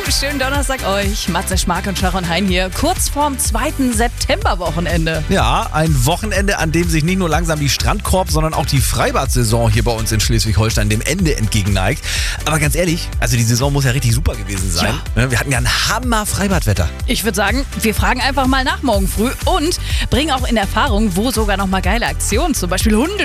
schönen Donnerstag euch. Matze Schmark und Sharon Hein hier. Kurz vorm 2. September-Wochenende. Ja, ein Wochenende, an dem sich nicht nur langsam die Strandkorb, sondern auch die Freibad-Saison hier bei uns in Schleswig-Holstein dem Ende entgegenneigt. Aber ganz ehrlich, also die Saison muss ja richtig super gewesen sein. Ja. Wir hatten ja ein Hammer-Freibadwetter. Ich würde sagen, wir fragen einfach mal nach morgen früh und bringen auch in Erfahrung, wo sogar noch mal geile Aktionen, zum Beispiel